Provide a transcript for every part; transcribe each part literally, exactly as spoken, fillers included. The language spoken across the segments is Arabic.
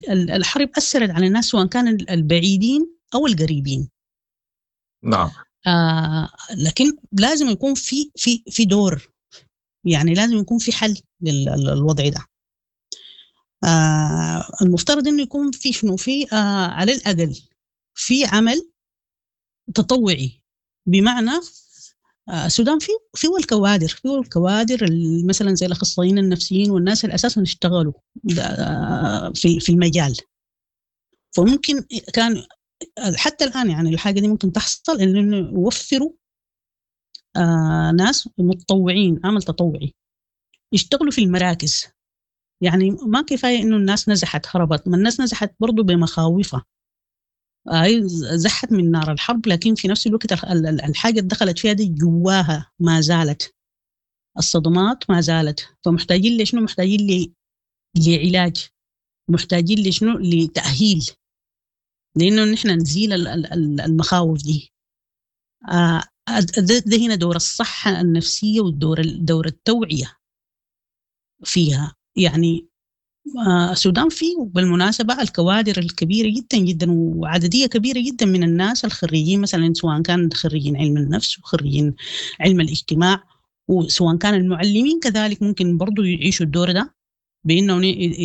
الحرب أثرت على الناس سواء كان البعيدين أو القريبين. نعم. آه لكن لازم يكون في في في دور، يعني لازم يكون في حل للوضع ده. آه المفترض إنه يكون في شنو في آه على الأقل في عمل تطوعي، بمعنى آه السودان في في الكوادر في الكوادر مثلا زي الأخصائيين النفسيين والناس اللي أساسا اشتغلوا في في المجال، فممكن كان حتى الآن يعني الحاجة دي ممكن تحصل إنه يوفروا آه ناس متطوعين، عمل تطوعي يشتغلوا في المراكز. يعني ما كفاية إنه الناس نزحت هربت، ما الناس نزحت برضو بمخاوفها، هاي زحت من نار الحرب، لكن في نفس الوقت الحاجة اللي دخلت فيها دي جواها ما زالت، الصدمات ما زالت. فمحتاجين لشنو؟ محتاجين لعلاج، محتاجين لشنو؟ لتأهيل، لأنه نحن نزيل المخاوف دي. آه ده هنا دور الصحة النفسية والدور دور التوعية فيها. يعني آه السودان فيه بالمناسبة الكوادر الكبيرة جدا جدا وعددية كبيرة جدا من الناس الخريجين، مثلا سواء كان خريجين علم النفس وخريجين علم الاجتماع، وسواء كان المعلمين كذلك ممكن برضو يعيشوا الدور ده، بأنه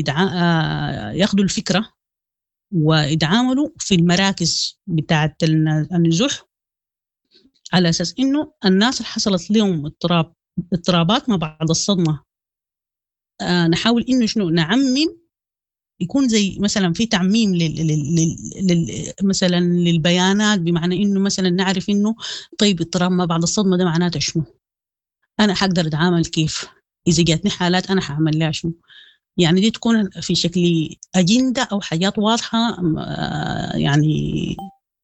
ياخدوا الفكرة ويتعاملوا في المراكز بتاعة النزوح، على أساس إنه الناس اللي حصلت لهم اضطراب اضطرابات ما بعد الصدمة، آه نحاول إنه شنو نعمم، يكون زي مثلا في تعميم لل... لل... لل... مثلا للبيانات، بمعنى إنه مثلا نعرف إنه طيب اضطراب ما بعد الصدمة ده معناته شنو، أنا حقدر أتعامل كيف، إذا جاتني حالات أنا حعمل لها شنو. يعني دي تكون في شكل أجندة أو حاجات واضحة، يعني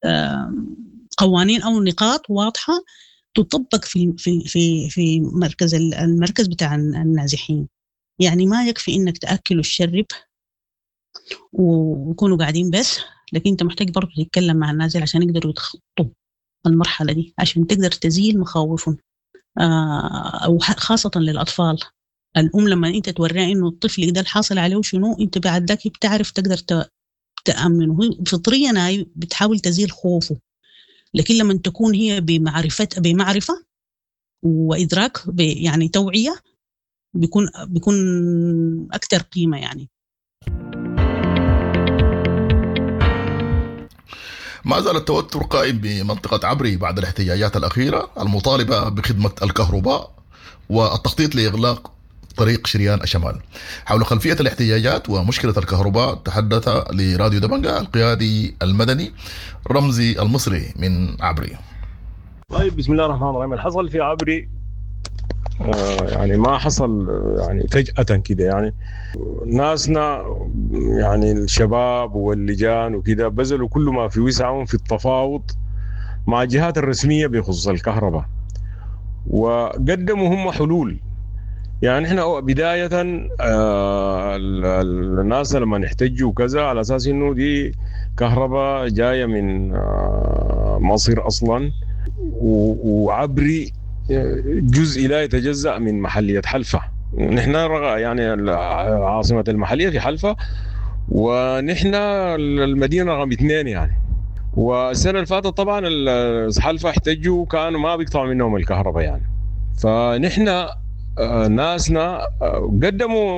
قوانين أو نقاط واضحة تطبق في في في في مركز المركز بتاع النازحين. يعني ما يكفي إنك تأكل وتشرب ويكونوا قاعدين بس، لكن أنت محتاج برضو تتكلم مع النازل عشان يقدروا يتخطوا المرحلة دي، عشان تقدر تزيل مخاوفهم، أو خاصة للأطفال. الأم لما أنت توريها إنه الطفل ده الحاصل عليه شنو، أنت بعد ذاك بتعرف تقدر تأمنه. فطريا هي بتحاول تزيل خوفه، لكن لما تكون هي بمعرفة بمعرفة وإدراك يعني توعية، بيكون بيكون أكثر قيمة. يعني ما زال التوتر قائم بمنطقة عبري بعد الاحتجاجات الأخيرة المطالبة بخدمة الكهرباء والتخطيط لإغلاق طريق شريان الشمال. حول خلفية الاحتجاجات ومشكلة الكهرباء تحدث لراديو دبنجة القيادي المدني رمزي المصري من عبري. طيب، بسم الله الرحمن الرحيم. الحصل في عبري آه يعني ما حصل يعني فجأة كده، يعني ناسنا يعني الشباب واللجان وكده بذلوا كل ما في وسعهم في التفاوض مع الجهات الرسمية بخصوص الكهرباء، وقدموا هم حلول. يعني احنا بداية آه الناس لما نحتجوا كذا على اساس انه دي كهرباء جاية من آه مصر اصلا، وعبري جزء لا يتجزأ من محلية حلفة. نحن يعني عاصمة المحلية في حلفة، ونحن المدينة رقم اثنين يعني. والسنة اللي فاتت طبعا حلفة احتجوا كانوا ما بيقطعوا منهم الكهرباء يعني. فنحن ناسنا قدموا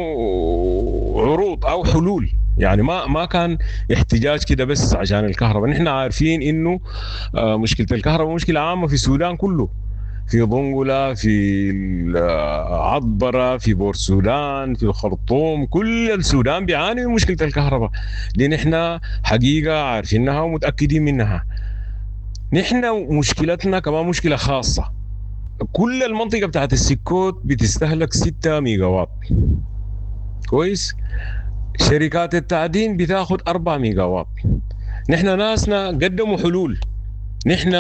عروض او حلول، يعني ما ما كان احتجاج كده بس عشان الكهرباء. نحن عارفين انه مشكله الكهرباء مشكله عامه في السودان كله، في ضنقلة، في عطبرة، في بور السودان، في الخرطوم، كل السودان بيعاني من مشكله الكهرباء دي. نحن حقيقه عارفينها ومتاكدين منها. نحن مشكلتنا كمان مشكله خاصه. كل المنطقة بتاعت السكوت بتستهلك ستة ميجا واط، كويس. شركات التعدين بتاخد أربعة ميجا واط. نحن ناسنا قدموا حلول. نحن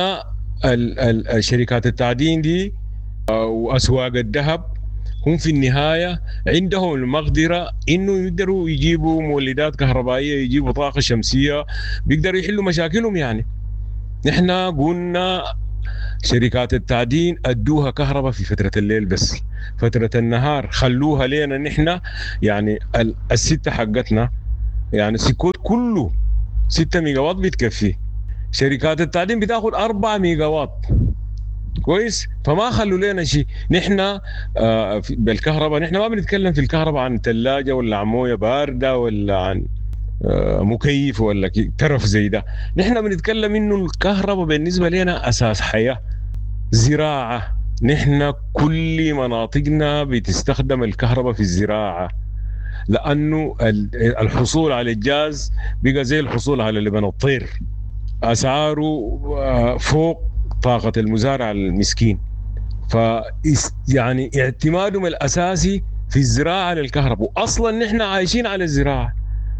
الشركات التعدين دي وأسواق الذهب هم في النهاية عندهم المقدرة إنه يقدروا يجيبوا مولدات كهربائية، يجيبوا طاقة شمسية، بيقدروا يحلوا مشاكلهم. يعني نحن قلنا شركات التعدين أدوها كهرباء في فترة الليل بس، فترة النهار خلوها لنا نحن. يعني الستة حقتنا يعني سيكوت كله ستة ميجا واط بتكفي. شركات التعدين بتاخد أربعة ميجا واط. كويس. فما خلوا لنا شيء. نحن آه بالكهرباء نحن ما بنتكلم في الكهرباء عن ثلاجة ولا عن مويه باردة ولا عن آه مكيف ولا ترف زي ده. نحن بنتكلم انه الكهرباء بالنسبة لنا اساس حياة. زراعة، نحن كل مناطقنا بتستخدم الكهرباء في الزراعة، لانه الحصول على الجاز بقى زي الحصول على لبن الطير، اسعاره آه فوق طاقة المزارع المسكين. ف يعني اعتمادهم الأساسي في الزراعة للكهرباء، وأصلا نحن عايشين على الزراعة.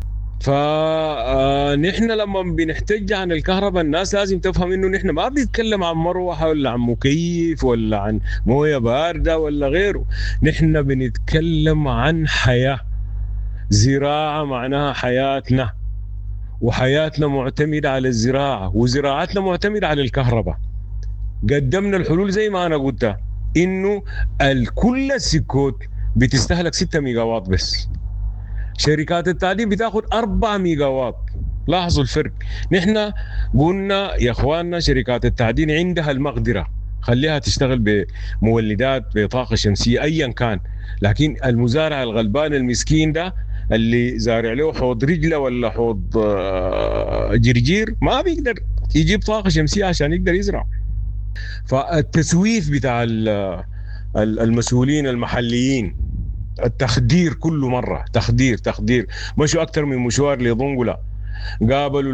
فنحن لما بنحتج عن الكهرباء الناس لازم تفهم إنه نحن ما بنتكلم عن مروحة ولا عن مكيف ولا عن موية باردة ولا غيره. نحن بنتكلم عن حياة. زراعة معناها حياتنا، وحياتنا معتمدة على الزراعة، وزراعتنا معتمدة على الكهرباء. قدمنا الحلول زي ما أنا قلت، إنه الكل السكوت بتستهلك ستة ميجا واط بس. شركات التعدين بتاخد أربعة ميجا واط. لاحظوا الفرق. نحن قلنا يا أخواننا شركات التعدين عندها المقدرة، خليها تشتغل بمولدات بطاقة شمسية أيا كان، لكن المزارع الغلبان المسكين ده اللي زارع له حوض رجله ولا حوض جرجير ما بيقدر يجيب طاقة شمسية عشان يقدر يزرع. فالتسويف بتاع المسؤولين المحليين، التخدير كل مرة، تخدير تخدير. مشوا أكثر من مشوار لضنقلة، قابلوا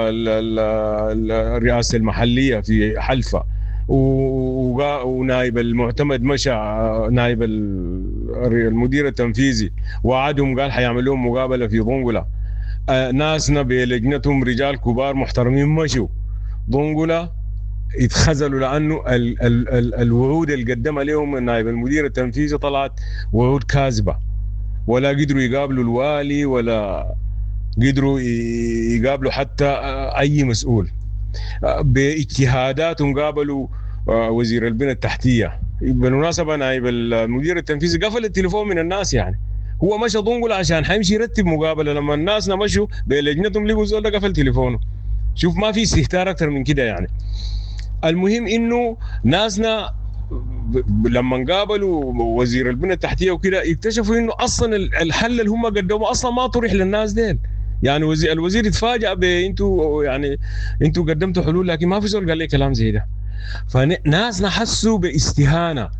الرئاسة المحلية في حلفة، ونائب المعتمد مشى نائب المدير التنفيذي وعدهم قال حيعملوا مقابلة في ضنقلة. ناسنا بلجنتهم رجال كبار محترمين مشوا ضنقلة، يتخزلوا لأنه ال ال ال الوعود اللي قدمها لهم نائب المدير التنفيذي طلعت وعود كاذبة، ولا قدروا يقابلوا الوالي ولا قدروا يقابلوا حتى أي مسؤول. باجتهاداتهم قابلوا وزير البنى التحتية. بالمناسبة نائب المدير التنفيذي قفل التليفون من الناس، يعني هو مشى ضنقل عشان حيمشي يرتب مقابلة، لما الناس مشوا بلجنتهم لقوا زول ده قفل تليفونه. شوف ما في استهتار أكثر من كده يعني. المهم إنه ناسنا لما قابلوا وزير البنى التحتية وكده اكتشفوا إنه أصلا الحل اللي هم قدموه أصلا ما طرح للناس ديل. يعني وزير الوزير يتفاجأ بأنتوا يعني أنتوا قدمتوا حلول، لكن ما في زول قال لي كلام زي ده. فناسنا حسوا باستهانة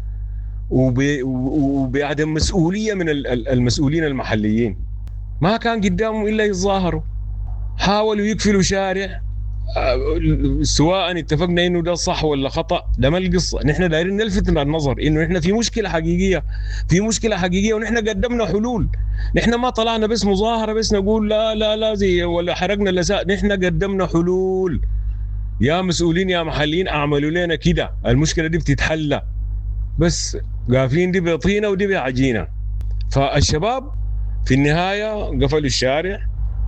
وبعدم مسؤولية من المسؤولين المحليين. ما كان قدامهم إلا يتظاهروا. حاولوا يقفلوا شارع، سواء اتفقنا انه ده صح ولا خطأ، ده ما القصة. نحن دايرين نلفت النظر انه نحن في مشكلة حقيقية، في مشكلة حقيقية، ونحن قدمنا حلول. نحن ما طلعنا بس مظاهرة بس نقول لا لا لا زي ولا حرقنا اللساء. نحن قدمنا حلول. يا مسؤولين يا محليين اعملوا لنا كده، المشكلة دي بتتحل، بس قافلين دي بطينة ودي بعجينة. فالشباب في النهاية قفلوا الشارع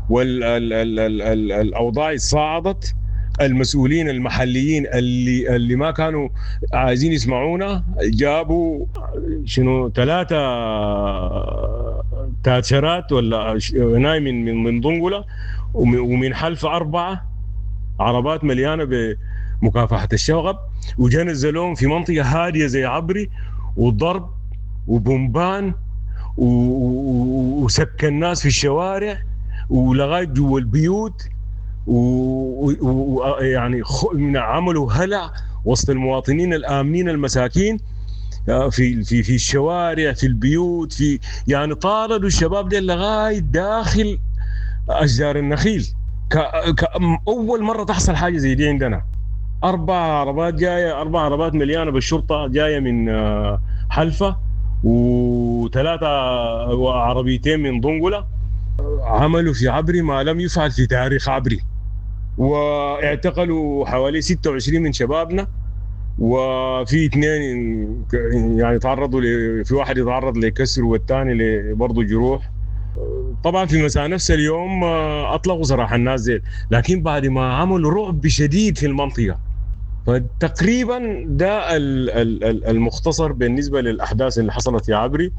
والأوضاع صاعدت. المسؤولين المحليين اللي اللي ما كانوا عايزين يسمعونا جابوا شنو ثلاثة تاتشرات ولا ناي من من من ضنقلة، ومن حلفة أربعة عربات مليانة بمكافحة الشغب، وجنزلهم في منطقة هادية زي عبري، وضرب وبومبان وسكن الناس في الشوارع ولغاية جوا البيوت، ويعني عملوا هلع وسط المواطنين الآمنين المساكين في في في الشوارع في البيوت، في يعني طاردوا الشباب دي لغاية داخل أشجار النخيل. كأول مرة تحصل حاجة زي دي عندنا. أربع عربات جاية، أربع عربات مليانة بالشرطة جاية من حلفة، وثلاثة عربيتين من ضنقلة، عملوا في عبري ما لم يفعل في تاريخ عبري، واعتقلوا حوالي ستة وعشرين من شبابنا، وفي اثنين يعني تعرضوا ل... في واحد يتعرض لكسر والثاني برضه جروح. طبعا في مساء نفس اليوم اطلقوا سراح الناس زي، لكن بعد ما عملوا رعب شديد في المنطقة فتقريبا ده المختصر بالنسبة للأحداث اللي حصلت في عبري.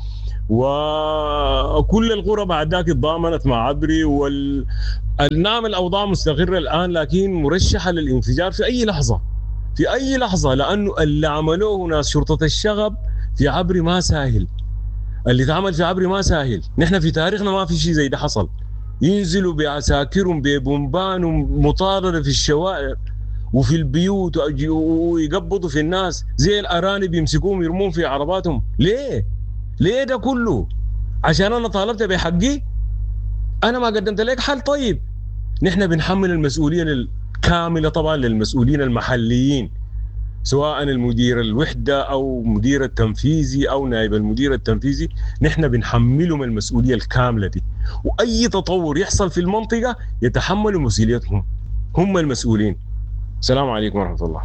وكل القرى بعد ذاك اتضامنت مع عبري، والنعم الأوضاع مستقرة الآن، لكن مرشحة للانفجار في أي لحظة، في أي لحظة، لأنه اللي عملوه ناس شرطة الشغب في عبري ما سهل. اللي تعمل في عبري ما سهل. نحن في تاريخنا ما في شيء زي ده حصل. ينزلوا بعساكرهم ببومبان ومطاردة في الشوارع وفي البيوت ويقبضوا في الناس زي الأرانب، يمسكوهم يرمون في عرباتهم. ليه؟ ليه ده كله؟ عشان أنا طالبت بحقي؟ أنا ما قدمت لك حل. طيب نحن بنحمل المسؤولية الكاملة طبعا للمسؤولين المحليين، سواء المدير الوحدة أو مدير التنفيذي أو نائب المدير التنفيذي. نحن بنحملهم المسؤولية الكاملة دي، وأي تطور يحصل في المنطقة يتحملوا مسؤوليتهم، هم المسؤولين. السلام عليكم ورحمة الله.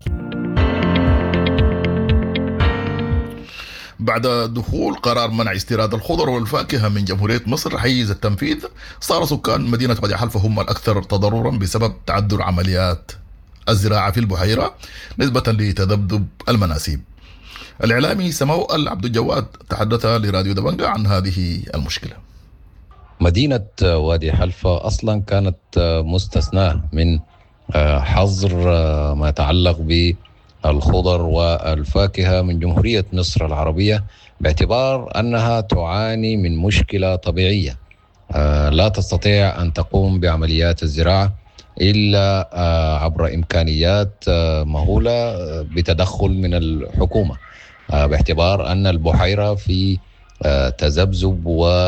بعد دخول قرار منع استيراد الخضر والفاكهة من جمهورية مصر حيز التنفيذ، صار سكان مدينة وادي حلفا هم الأكثر تضررا بسبب تعذر عمليات الزراعة في البحيرة نسبة لتذبذب المناسيب. الإعلامي سمو عبد الجواد تحدث لراديو دبنجة عن هذه المشكلة. مدينة وادي حلفا أصلا كانت مستثناة من حظر ما يتعلق بالخضر والفاكهة من جمهورية مصر العربية، باعتبار أنها تعاني من مشكلة طبيعية لا تستطيع أن تقوم بعمليات الزراعة إلا عبر إمكانيات مهولة بتدخل من الحكومة، باعتبار أن البحيرة في تذبذب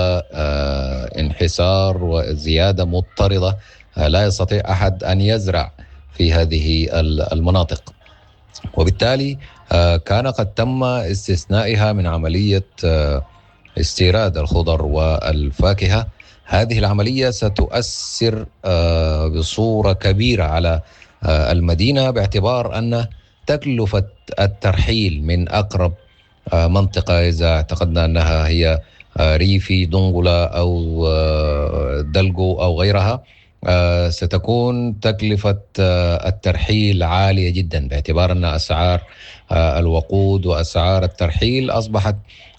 وانحسار وزيادة مضطردة، لا يستطيع أحد أن يزرع في هذه المناطق، وبالتالي كان قد تم استثنائها من عملية استيراد الخضر والفاكهة. هذه العملية ستؤثر بصورة كبيرة على المدينة، باعتبار أن تكلفة الترحيل من أقرب منطقة، إذا اعتقدنا أنها هي ريفي دنغلا أو دلجو أو غيرها، ستكون تكلفة الترحيل عالية جدا، باعتبار أن أسعار الوقود وأسعار الترحيل أصبحت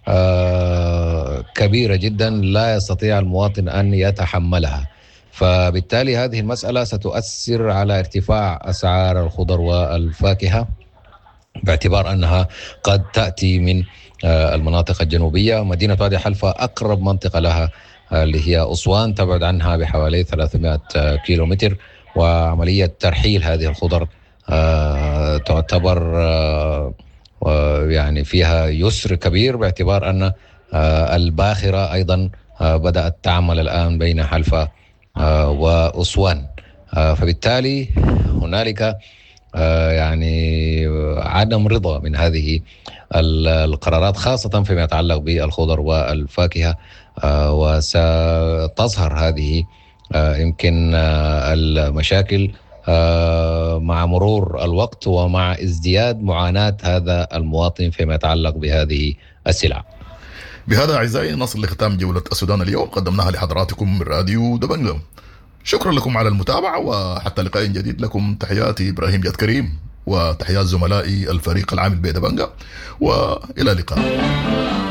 كبيرة جدا لا يستطيع المواطن أن يتحملها. فبالتالي هذه المسألة ستؤثر على ارتفاع أسعار الخضر والفاكهة، باعتبار أنها قد تأتي من المناطق الجنوبية. مدينة وادي حلفا أقرب منطقة لها اللي هي أسوان تبعد عنها بحوالي ثلاثمائة كيلومتر، وعملية ترحيل هذه الخضر تعتبر يعني فيها يسر كبير، باعتبار أن الباخرة أيضا بدأت تعمل الآن بين حلفا وأسوان. فبالتالي هنالك يعني عدم رضا من هذه القرارات، خاصة فيما يتعلق بالخضر والفاكهة، وستظهر هذه يمكن المشاكل مع مرور الوقت ومع ازدياد معاناة هذا المواطن فيما يتعلق بهذه السلع. بهذا أعزائي نصل لختام جولة السودان اليوم، قدمناها لحضراتكم من راديو دبنجة. شكرا لكم على المتابعة، وحتى لقاء جديد لكم تحياتي إبراهيم جاد كريم وتحيات زملائي الفريق العامل بدبنجة، وإلى اللقاء.